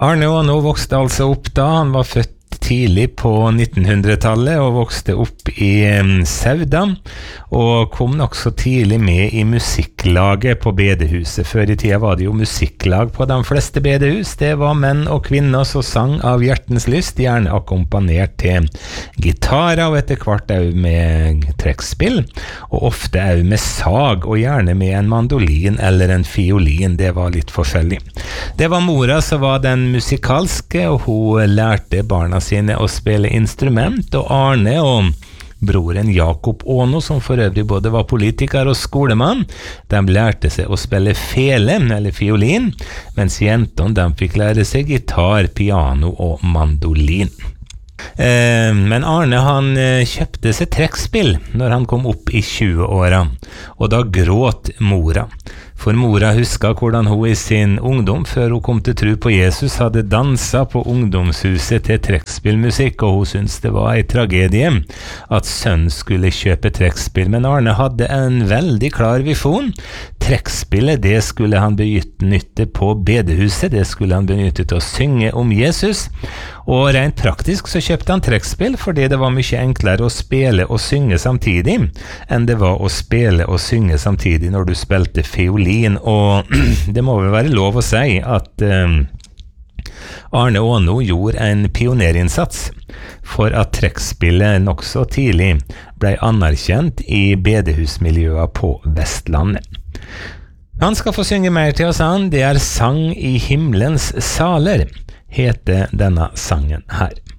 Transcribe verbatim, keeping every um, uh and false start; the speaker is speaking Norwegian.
Arne Aano vokste altså opp da, han var født tidlig på nittenhundretallet og vokste opp i Sauda, og kom nok så tidlig med i musikklaget på bedehuset. Før i tida var det jo musikklag på de fleste bedehus. Det var menn og kvinner som sang av hjertens lyst, gjerne akkompagnert til gitarer og etter hvert også med trekkspill, og ofte også med sag, og gjerne med en mandolin eller en fiolin. Det var litt forskjellig. Det var mora som var den musikalske, og hun lærte barna sine å spille instrument, og Arne og broren Jakob Aano, som for øvrig både var politiker og skolemann, de lærte seg å spille fele, eller fiolin, mens jentene de fikk lære seg gitar, piano og mandolin. Eh, men Arne han eh, kjøpte seg trekkspill når han kom opp i tjue-åra, og da gråt mora. For mora huska hvordan hun i sin ungdom, før hun kom til tro på Jesus, hadde dansa på ungdomshuset til trekkspillmusikk, og hun syntes det var en tragedie at sønnen skulle kjøpe trekkspill. Men Arne hadde en veldig klar visjon. Trekkspillet, det skulle han benytte på bedehuset, det skulle han benytte til å synge om Jesus, og rent praktisk så kjøpte han trekkspill fordi det var mye enklere å spille og synge samtidig enn det var å spille og synge samtidig når du spilte fiolin, og det må vel være lov å si at um, Arne Aano gjorde en pionerinnsats for at trekkspillet nok så tidlig ble anerkjent i bedehusmiljøet på Vestlandet. Han skal få synge mer til oss, han. Det er Sang i himmelens saler, heter denne sangen her.